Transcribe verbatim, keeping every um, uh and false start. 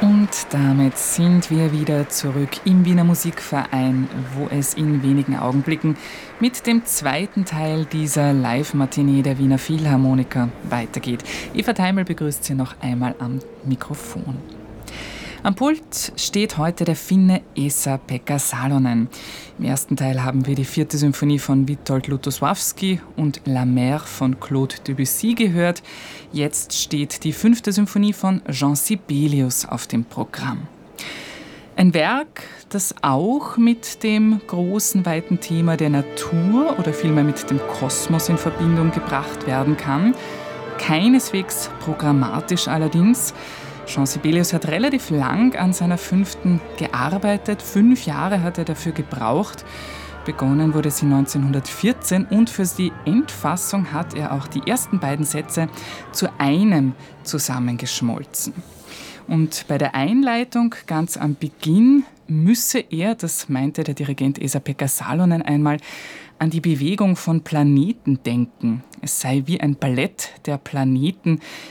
Und damit sind wir wieder zurück im Wiener Musikverein, wo es in wenigen Augenblicken mit dem zweiten Teil dieser Live-Matinee der Wiener Philharmoniker weitergeht. Eva Teimel begrüßt Sie noch einmal am Mikrofon. Am Pult steht heute der Finne Esa-Pekka Salonen. Im ersten Teil haben wir die vierte Symphonie von Witold Lutosławski und La Mer von Claude Debussy gehört. Jetzt steht die fünfte Symphonie von Jean Sibelius auf dem Programm. Ein Werk, das auch mit dem großen, weiten Thema der Natur oder vielmehr mit dem Kosmos in Verbindung gebracht werden kann. Keineswegs programmatisch allerdings. Jean Sibelius hat relativ lang an seiner fünften gearbeitet. Fünf Jahre hat er dafür gebraucht. Begonnen wurde sie neunzehnhundertvierzehn und für die Endfassung hat er auch die ersten beiden Sätze zu einem zusammengeschmolzen. Und bei der Einleitung ganz am Beginn müsse er, das meinte der Dirigent Esa-Pekka Salonen einmal, an die Bewegung von Planeten denken. Es sei wie ein Ballett der Planeten,